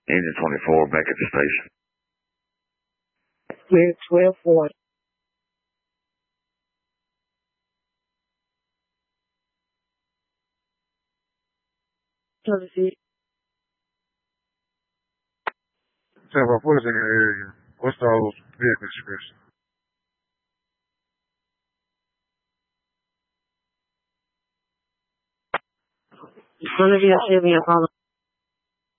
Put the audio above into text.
Engine 24, back at the station. Clear 12-4. Courtesy. Several police in your area. What's those vehicle description? It's going to be a Chevy Impala.